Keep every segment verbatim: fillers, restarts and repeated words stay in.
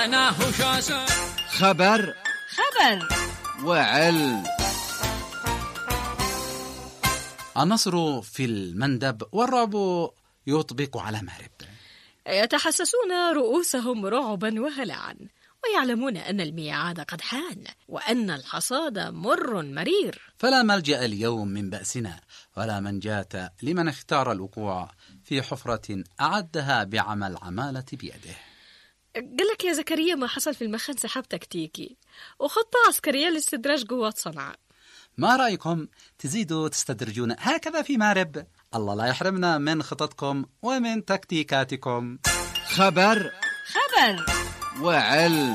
أنا هشاشة. خبر خبر وعل. النصر في المندب والرعب يطبق على مارب. يتحسسون رؤوسهم رعبا وهلعا، ويعلمون أن الميعاد قد حان، وأن الحصاد مر مرير. فلا ملجأ اليوم من بأسنا، ولا منجاة لمن اختار الوقوع في حفرة أعدها بعمل عمالة بيده. قالك يا زكريا ما حصل في المخن سحب تكتيكي وخطة عسكرية لاستدراج قوات صنعاء. ما رأيكم تزيدوا تستدرجون هكذا في مارب؟ الله لا يحرمنا من خططكم ومن تكتيكاتكم. خبر خبر وعل.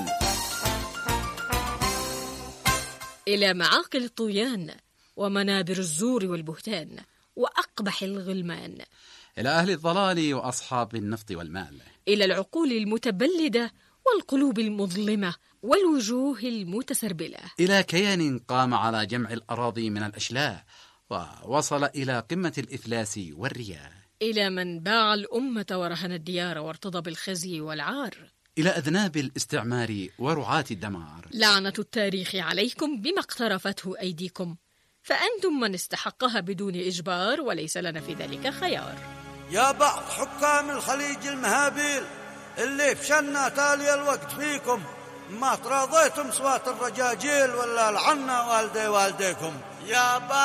إلى معاقل الطغيان ومنابر الزور والبهتان وأقبح الغلمان، إلى أهل الضلال وأصحاب النفط والمال، إلى العقول المتبلدة والقلوب المظلمة والوجوه المتسربلة، إلى كيان قام على جمع الأراضي من الأشلاء ووصل إلى قمة الإفلاس والرياء، إلى من باع الأمة ورهن الديار وارتضى بالخزي والعار، إلى أذناب الاستعمار ورعاة الدمار. لعنة التاريخ عليكم بما اقترفته أيديكم، فأنتم من استحقها بدون إجبار وليس لنا في ذلك خيار. يا بعض حكام الخليج المهابيل اللي فشلنا تالي الوقت فيكم، ما تراضيتم صوات الرجاجيل ولا لعنا والدي والديكم. يا بعض